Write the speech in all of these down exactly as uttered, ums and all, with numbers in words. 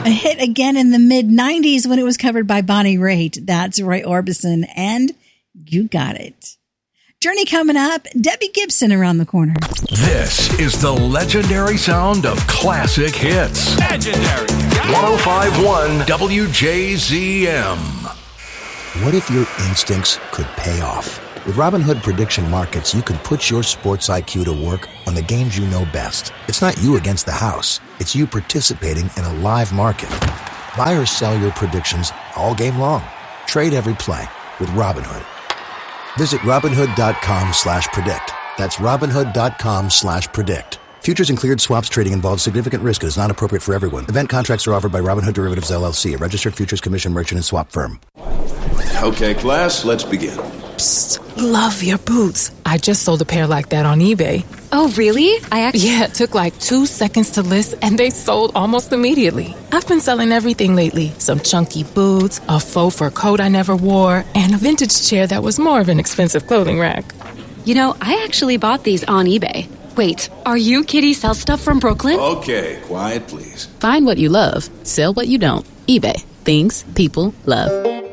A hit again in the mid nineties when it was covered by Bonnie Raitt. That's Roy Orbison, and You Got It. Journey coming up, Debbie Gibson around the corner. This is the legendary sound of classic hits. Legendary. one oh five point one W J Z M. What if your instincts could pay off? With Robinhood Prediction Markets, you can put your sports I Q to work on the games you know best. It's not you against the house. It's you participating in a live market. Buy or sell your predictions all game long. Trade every play with Robinhood. Visit Robinhood.com slash predict. That's Robinhood.com slash predict. Futures and cleared swaps trading involves significant risk and is not appropriate for everyone. Event contracts are offered by Robinhood Derivatives, L L C, a registered futures commission merchant and swap firm. Okay, class, let's begin. Psst, love your boots. I just sold a pair like that on eBay. Oh, really? I actually... Yeah, it took like two seconds to list, and they sold almost immediately. I've been selling everything lately. Some chunky boots, a faux fur coat I never wore, and a vintage chair that was more of an expensive clothing rack. You know, I actually bought these on eBay. Wait, are you Kitty Sell Stuff from Brooklyn? Okay, quiet, please. Find what you love. Sell what you don't. eBay. Things people love.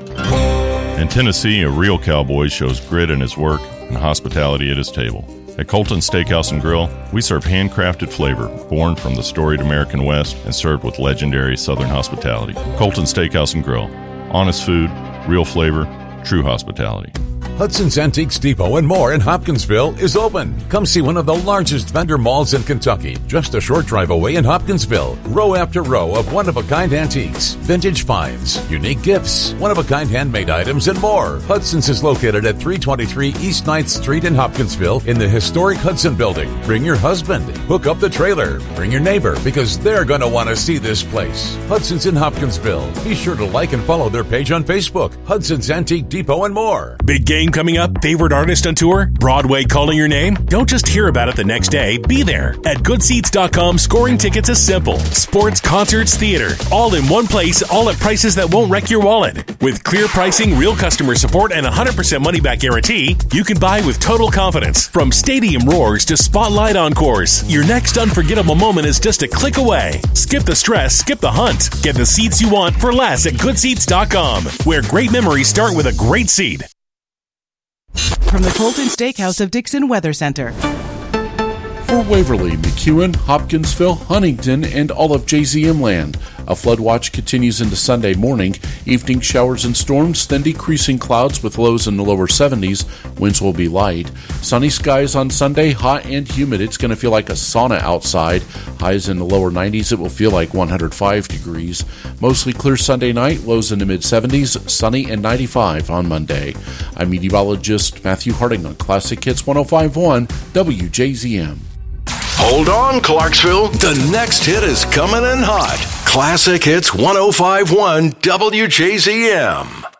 In Tennessee, a real cowboy shows grit in his work and hospitality at his table. At Colton Steakhouse and Grill, we serve handcrafted flavor born from the storied American West and served with legendary Southern hospitality. Colton Steakhouse and Grill. Honest food, real flavor, true hospitality. Hudson's Antiques Depot and more in Hopkinsville is open. Come see one of the largest vendor malls in Kentucky, just a short drive away in Hopkinsville. Row after row of one-of-a-kind antiques, vintage finds, unique gifts, one-of-a-kind handmade items, and more. Hudson's is located at three twenty-three East ninth Street in Hopkinsville in the historic Hudson Building. Bring your husband, hook up the trailer, bring your neighbor, because they're going to want to see this place. Hudson's in Hopkinsville. Be sure to like and follow their page on Facebook. Hudson's Antique Depot and more. Big game coming up? Favorite artist on tour? Broadway calling your name? Don't just hear about it the next day. Be there. At good seats dot com, scoring tickets is simple. Sports, concerts, theater. All in one place, all at prices that won't wreck your wallet. With clear pricing, real customer support, and a one hundred percent money-back guarantee, you can buy with total confidence. From stadium roars to spotlight encores, your next unforgettable moment is just a click away. Skip the stress, skip the hunt. Get the seats you want for less at good seats dot com, where great memories start with a great seat. From the Colton Steakhouse of Dixon Weather Center. For Waverly, McEwen, Hopkinsville, Huntington, and all of J Z M land, a flood watch continues into Sunday morning. Evening showers and storms, then decreasing clouds with lows in the lower seventies. Winds will be light. Sunny skies on Sunday, hot and humid. It's going to feel like a sauna outside. Highs in the lower nineties. It will feel like one hundred five degrees. Mostly clear Sunday night, lows in the mid seventies. Sunny and ninety-five on Monday. I'm meteorologist Matthew Harding on Classic Hits one oh five point one W J Z M. Hold on, Clarksville. The next hit is coming in hot. Classic Hits one oh five point one W J Z M.